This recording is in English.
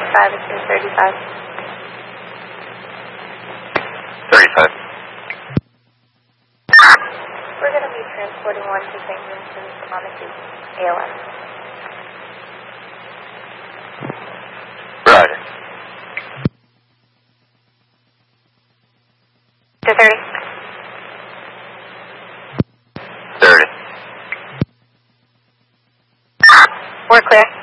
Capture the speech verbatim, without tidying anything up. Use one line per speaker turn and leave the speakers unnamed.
five is two thirty-five.
thirty-five.
We're going to be transporting one to Saint Vincent's on a A L S.
Roger.
two thirty.
thirty.
We're clear.